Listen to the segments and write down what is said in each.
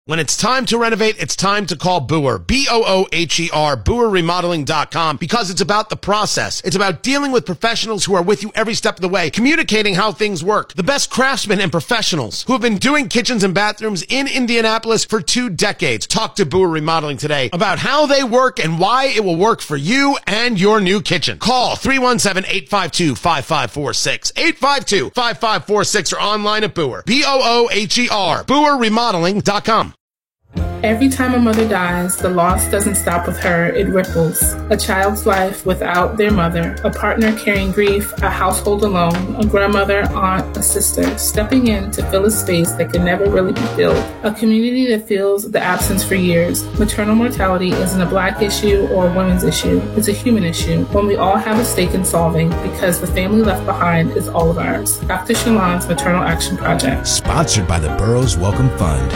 When it's time to renovate, it's time to call Booher, B-O-O-H-E-R, BooherRemodeling.com, because it's about the process. It's about dealing with professionals who are with you every step of the way, communicating how things work. The best craftsmen and professionals who have been doing kitchens and bathrooms in Indianapolis for 2 decades. Talk to Booher Remodeling today about how they work and why it will work for you and your new kitchen. Call 317-852-5546, 852-5546, or online at Booher, B-O-O-H-E-R, BooherRemodeling.com. Every time a mother dies, the loss doesn't stop with her, it ripples. A child's life without their mother, a partner carrying grief, a household alone, a grandmother, aunt, a sister, stepping in to fill a space that can never really be filled. A community that feels the absence for years. Maternal mortality isn't a Black issue or a women's issue. It's a human issue, one we all have a stake in solving because the family left behind is all of ours. Dr. Shalon's Maternal Action Project. Sponsored by the Burroughs Welcome Fund.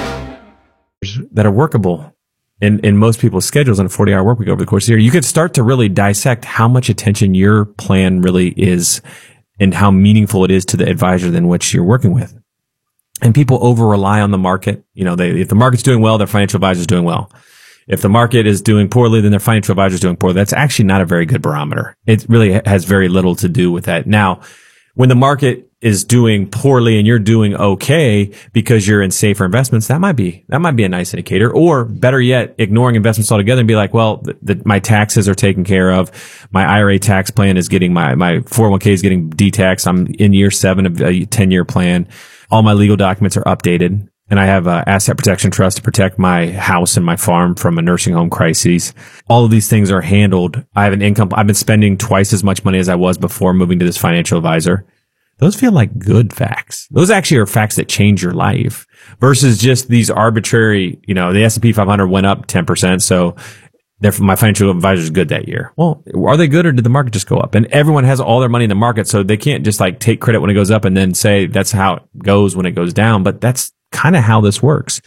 That are workable in most people's schedules on a 40-hour work week over the course of the year, you could start to really dissect how much attention your plan really is and how meaningful it is to the advisor than which you're working with. And people over-rely on the market. You know, if the market's doing well, their financial advisor's doing well. If the market is doing poorly, then their financial advisor's doing poorly. That's actually not a very good barometer. It really has very little to do with that. Now, when the market is doing poorly and you're doing okay because you're in safer investments, that might be a nice indicator. Or better yet, ignoring investments altogether and be like, well, my taxes are taken care of. My IRA tax plan is getting my 401k is getting de-taxed. I'm in year 7 of a 10-year plan. All my legal documents are updated. And I have an asset protection trust to protect my house and my farm from a nursing home crisis. All of these things are handled. I have an income. I've been spending twice as much money as I was before moving to this financial advisor. Those feel like good facts. Those actually are facts that change your life versus just these arbitrary, you know, the S&P 500 went up 10%. So therefore my financial advisor is good that year. Well, are they good or did the market just go up? And everyone has all their money in the market. So they can't just like take credit when it goes up and then say that's how it goes when it goes down. But that's kind of how this works.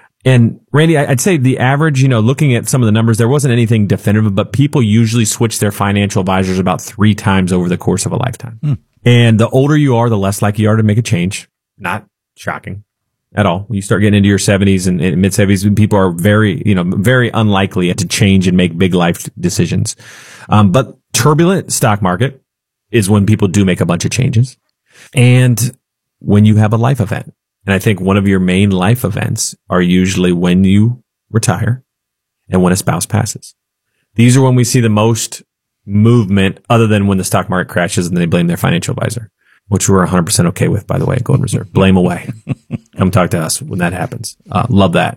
And Randy, I'd say the average, you know, looking at some of the numbers, there wasn't anything definitive, but people usually switch their financial advisors about 3 times over the course of a lifetime. And the older you are, the less likely you are to make a change. Not shocking at all. When you start getting into your 70s and mid 70s, people are very unlikely to change and make big life decisions. But turbulent stock market is when people do make a bunch of changes. And when you have a life event. And I think one of your main life events are usually when you retire and when a spouse passes. These are when we see the most movement other than when the stock market crashes and they blame their financial advisor, which we're 100% okay with, by the way, at Golden Reserve. Blame away. Come talk to us when that happens. Love that.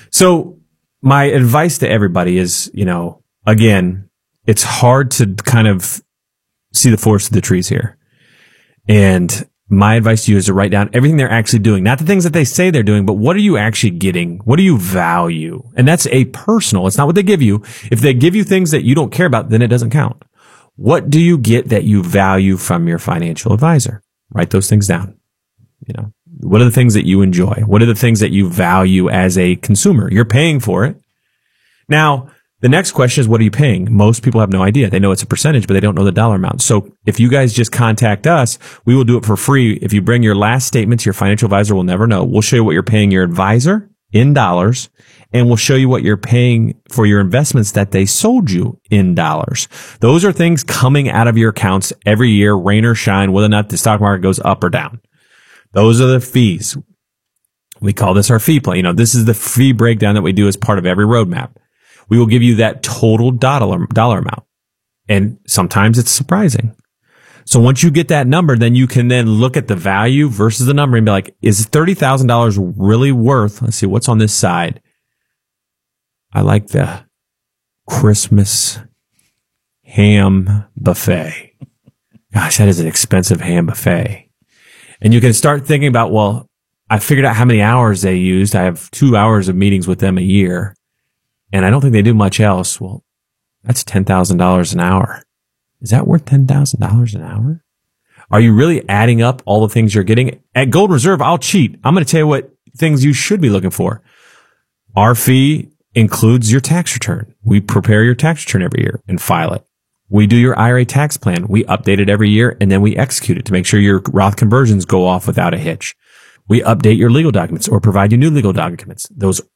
So my advice to everybody is, you know, again, it's hard to kind of see the forest of the trees here. And my advice to you is to write down everything they're actually doing, not the things that they say they're doing, but what are you actually getting? What do you value? And that's a personal. It's not what they give you. If they give you things that you don't care about, then it doesn't count. What do you get that you value from your financial advisor? Write those things down. You know, what are the things that you enjoy? What are the things that you value as a consumer? You're paying for it. Now, the next question is, what are you paying? Most people have no idea. They know it's a percentage, but they don't know the dollar amount. So if you guys just contact us, we will do it for free. If you bring your last statements, your financial advisor will never know. We'll show you what you're paying your advisor in dollars, and we'll show you what you're paying for your investments that they sold you in dollars. Those are things coming out of your accounts every year, rain or shine, whether or not the stock market goes up or down. Those are the fees. We call this our fee plan. You know, this is the fee breakdown that we do as part of every roadmap. We will give you that total dollar amount. And sometimes it's surprising. So once you get that number, then you can then look at the value versus the number and be like, is $30,000 really worth? Let's see, what's on this side? I like the Christmas ham buffet. Gosh, that is an expensive ham buffet. And you can start thinking about, well, I figured out how many hours they used. I have 2 hours of meetings with them a year. And I don't think they do much else. Well, that's $10,000 an hour. Is that worth $10,000 an hour? Are you really adding up all the things you're getting? At Gold Reserve, I'll cheat. I'm going to tell you what things you should be looking for. Our fee includes your tax return. We prepare your tax return every year and file it. We do your IRA tax plan. We update it every year, and then we execute it to make sure your Roth conversions go off without a hitch. We update your legal documents or provide you new legal documents. Those